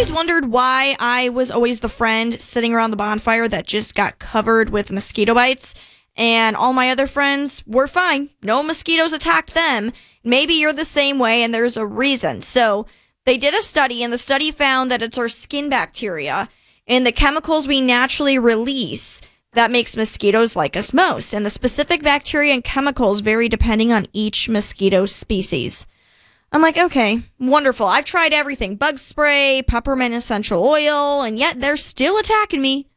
always wondered why I was always the friend sitting around the bonfire that just got covered with mosquito bites, and all my other friends were fine. No mosquitoes attacked them. Maybe you're the same way, and there's a reason. So they did a study, and the study found that it's our skin bacteria and the chemicals we naturally release that makes mosquitoes like us most. And the specific bacteria and chemicals vary depending on each mosquito species. I'm like, okay, wonderful. I've tried everything. Bug spray, peppermint essential oil, and yet they're still attacking me.